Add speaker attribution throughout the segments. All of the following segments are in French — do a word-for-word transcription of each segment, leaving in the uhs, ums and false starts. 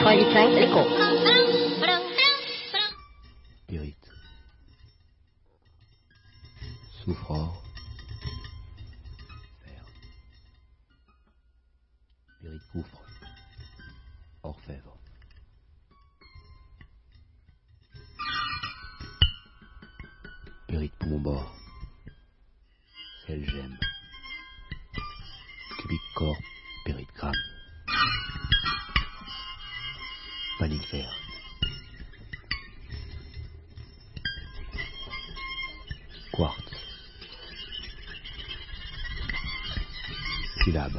Speaker 1: quatre-vingt-dix-cinq, l'écho.
Speaker 2: Pyrite. Soufre. Fer. Pyrite gouffre. Orfèvre. Pyrite poumon bord. Sel gemme. Cubique corps. Pyrite gramme. Panique fer. Quartz. Syllabe.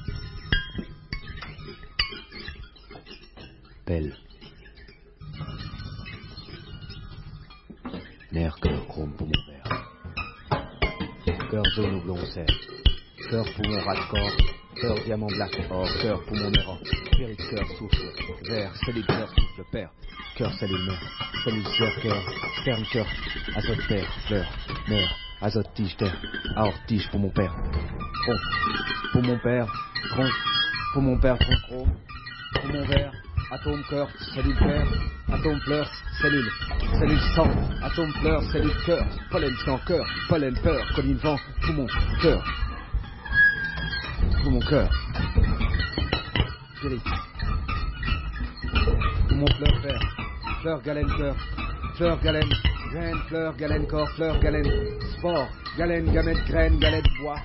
Speaker 2: Pelle. Nerf, cœur, chrome, poumon vert. Cœur, zone ou blond, serre. Cœur, poumon, rat de corps. Cœur, diamant, black, or. Cœur, poumon, néron. Pyrite, cœur, souffle. Vert, cellule, cœur, souffle, père. Cœur, cellule, mère. Cellule, cœur, cœur. Sperme, cœur. Azote, terre. Fleur. Mère. Azote, tige, terre. Aorte, tige, pour mon père. Tronc. Pour mon père. Tronc. Pour mon père, tronc, chrome. Pour mon vert. Atome, cœur, cellule, père. Atome, fleur, cellule. Cellule, sang. Atome, fleur, cellule, cœur. Pollen, sang, cœur. Pollen, peur. Colline, vent. Poumon, cœur. Pour mon cœur. Pyrite. Poumon, fleur, fer. Fleur, galène, cœur. Fleur, galène. Graine, fleur, galène, corps, fleur, galène. Sport. Galène, gamète, graine, galette, bois.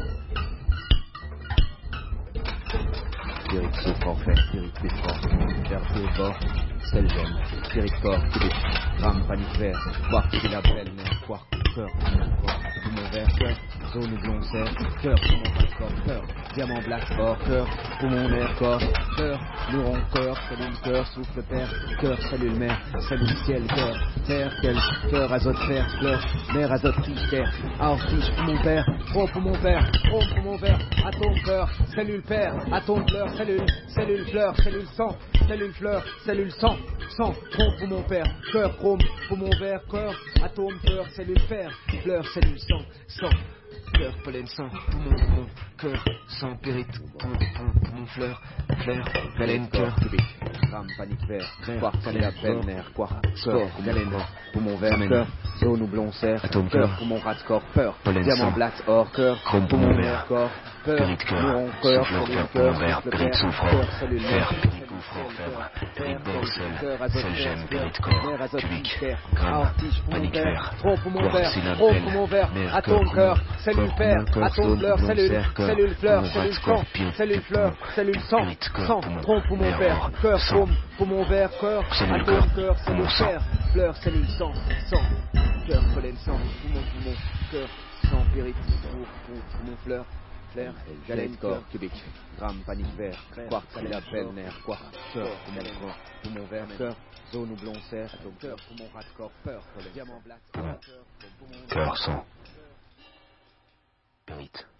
Speaker 2: Pyrite, souffre, enfer. Pyrite, beffroi. Verté, bord. Sel, gemme. Pyrite, corps, cubique. Gramme, panique, vert. Quartz, syllabe, belle, mère. Quartz, cœur. Poumon vert, cœur. Zone ou blond, serre. Cœur, poumon, rat, corps, cœur. Diamant, black, or, cœur. Poumon, nerf, corps. Cœur, neuron, cœur. Cellule, cœur. Souffle, père. Cœur, cellule, mère. Cellule, ciel, cœur. Terre, quel. Cœur, azote, fer. Fleur. Mère, azote, tige, terre. Aorte, tige, poumon, père. Trop, poumon, père. Trop, poumon, vert. Atome, cœur. Cellule, père. Atome, fleur. Cellule. Cellule, fleur. Cellule, sang. Cellule, fleur. Cellule, sang. Sang. Trop, poumon, père. Cœur, chrome. Poumon, vert. Cœur. Atome, cœur. Cellule, fer. Fleur, cellule, sang. Sang. Cœur, pollen, sang, poumon, poumon, cœur, sang, pyrite, poumon, poumon, poumon, fleur, fleur, galène, cœur, cubique, gramme, panique, vert, quartz, syllabe, belle, mère, quartz, cœur, galène, poumon, vert, cœur, zone ou blond, serre,
Speaker 3: atome,
Speaker 2: cœur,
Speaker 3: cœur,
Speaker 2: poumon, rat, corps, peur,
Speaker 3: pollen,
Speaker 2: diamant,
Speaker 3: sang,
Speaker 2: black, or, cœur,
Speaker 3: chrome,
Speaker 2: poumon,
Speaker 3: poumon,
Speaker 2: vert,
Speaker 3: vert,
Speaker 2: corps, peur,
Speaker 3: pyrite, cœur,
Speaker 2: neuron, cœur,
Speaker 3: souffle,
Speaker 2: cellule,
Speaker 3: cœur, poumon,
Speaker 2: cœur,
Speaker 3: vert,
Speaker 2: souffle,
Speaker 3: pyrite,
Speaker 2: père,
Speaker 3: souffre,
Speaker 2: cœur, cellule,
Speaker 3: fer,
Speaker 2: mère,
Speaker 3: pyrite, gouffre, orfèvre, pyrite, bord, sel, sel, gemme, pyrite, corps, cubique, gramme, panique, vert,
Speaker 2: trop poumon
Speaker 3: quartz,
Speaker 2: vert,
Speaker 3: syllabe,
Speaker 2: trop
Speaker 3: belle,
Speaker 2: poumon vert,
Speaker 3: mère,
Speaker 2: atome,
Speaker 3: cœur,
Speaker 2: cœur,
Speaker 3: poumon,
Speaker 2: cellule,
Speaker 3: corps,
Speaker 2: père,
Speaker 3: poumon, cœur,
Speaker 2: atome,
Speaker 3: zone,
Speaker 2: fleur,
Speaker 3: blond,
Speaker 2: cellule,
Speaker 3: serre, cœur,
Speaker 2: cellule, fleur,
Speaker 3: poumon,
Speaker 2: cellule,
Speaker 3: rat,
Speaker 2: sang,
Speaker 3: corps, pyrite,
Speaker 2: cellule, fleur,
Speaker 3: poumon,
Speaker 2: cellule, sang,
Speaker 3: pyrite, cœur,
Speaker 2: sang,
Speaker 3: poumon,
Speaker 2: trop poumon
Speaker 3: mère,
Speaker 2: vert,
Speaker 3: or,
Speaker 2: cœur,
Speaker 3: sang,
Speaker 2: paume, poumon vert, cœur,
Speaker 3: cellule,
Speaker 2: atome,
Speaker 3: cœur,
Speaker 2: cœur,
Speaker 3: poumon,
Speaker 2: cellule,
Speaker 3: sang,
Speaker 2: fer, fleur, cellule, sang, sang, cœur, pollen, sang, poumon, poumon, cœur, sang, pyrite, pour, pour, poumon, fleur, flair, galène, corps, cubique, gramme, panique, vert, quartz, syllabe, belle, nerf, quartz, cœur, poumon, corps, poumon vert, cœur, zone ou blond, serre, atome, cœur, poumon, rat, corps, peur, diamant, black,
Speaker 3: poumon,
Speaker 2: cœur, poumon,
Speaker 3: cœur, sang, pyrite.